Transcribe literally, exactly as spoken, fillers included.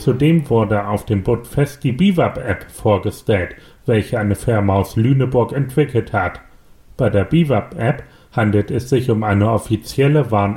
Zudem wurde auf dem Budfest die BiWaP-App vorgestellt, welche eine Firma aus Lüneburg entwickelt hat. Bei der BiWaP-App handelt es sich um eine offizielle Warn-App